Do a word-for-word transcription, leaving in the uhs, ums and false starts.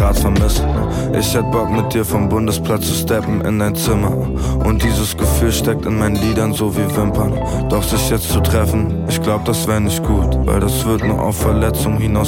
grad vermisst. Ich hätt Bock mit dir vom Bundesplatz zu steppen in dein Zimmer. Und dieses Gefühl steckt in meinen Liedern so wie Wimpern. Doch sich jetzt zu treffen, ich glaub das wär nicht gut, weil das wird nur auf Verletzung hinaus